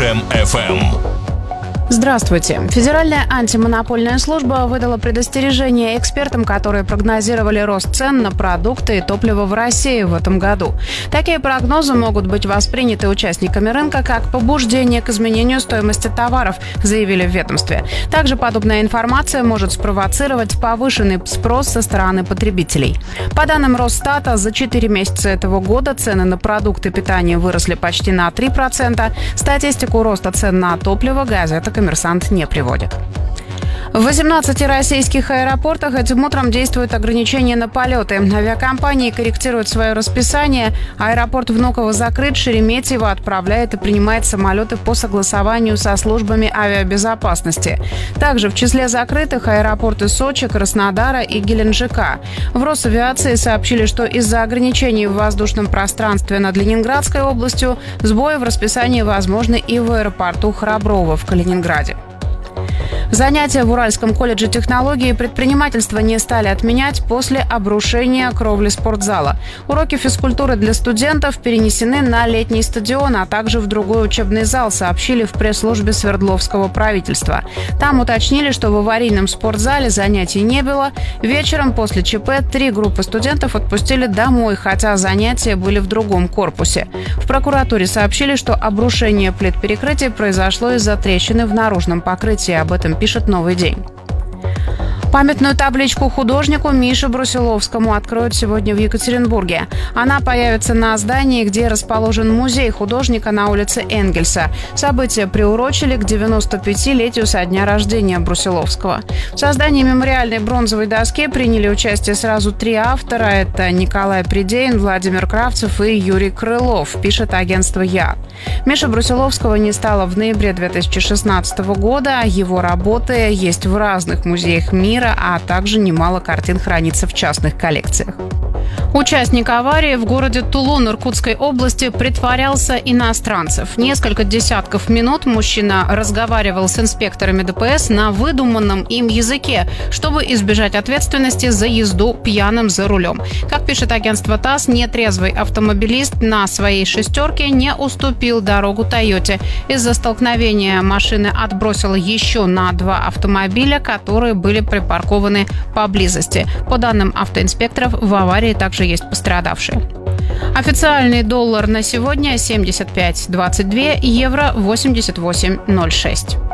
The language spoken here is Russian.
Джем-ФМ. Здравствуйте. Федеральная антимонопольная служба выдала предостережение экспертам, которые прогнозировали рост цен на продукты и топливо в России в этом году. Такие прогнозы могут быть восприняты участниками рынка как побуждение к изменению стоимости товаров, заявили в ведомстве. Также подобная информация может спровоцировать повышенный спрос со стороны потребителей. По данным Росстата, за 4 месяца этого года цены на продукты питания выросли почти на 3%. Статистику роста цен на топливо газета «Коммерсант» не приводит. В 18 российских аэропортах этим утром действуют ограничения на полеты. Авиакомпании корректируют свое расписание. Аэропорт Внуково закрыт, Шереметьево отправляет и принимает самолеты по согласованию со службами авиабезопасности. Также в числе закрытых аэропорты Сочи, Краснодара и Геленджика. В Росавиации сообщили, что из-за ограничений в воздушном пространстве над Ленинградской областью сбои в расписании возможны и в аэропорту Храброво в Калининграде. Занятия в Уральском колледже технологий и предпринимательства не стали отменять после обрушения кровли спортзала. Уроки физкультуры для студентов перенесены на летний стадион, а также в другой учебный зал, сообщили в пресс-службе Свердловского правительства. Там уточнили, что в аварийном спортзале занятий не было. Вечером после ЧП 3 группы студентов отпустили домой, хотя занятия были в другом корпусе. В прокуратуре сообщили, что обрушение плит перекрытия произошло из-за трещины в наружном покрытии. Об этом пишет «Новый день». Памятную табличку художнику Мише Брусиловскому откроют сегодня в Екатеринбурге. Она появится на здании, где расположен музей художника на улице Энгельса. Событие приурочили к 95-летию со дня рождения Брусиловского. В создании мемориальной бронзовой доски приняли участие сразу 3 автора. Это Николай Придеин, Владимир Кравцев и Юрий Крылов, пишет агентство «Я». Миши Брусиловского не стало в ноябре 2016 года. Его работы есть в разных музеях мира, а также немало картин хранится в частных коллекциях. Участник аварии в городе Тулун Иркутской области притворялся иностранцев. Несколько десятков минут мужчина разговаривал с инспекторами ДПС на выдуманном им языке, чтобы избежать ответственности за езду пьяным за рулем. Как пишет агентство ТАСС, нетрезвый автомобилист на своей «шестерке» не уступил дорогу «Тойоте». Из-за столкновения машины отбросила еще на 2 автомобиля, которые были припаркованы поблизости. По данным автоинспекторов, в аварии также есть пострадавшие. Официальный доллар на сегодня 75.22, евро 88.06.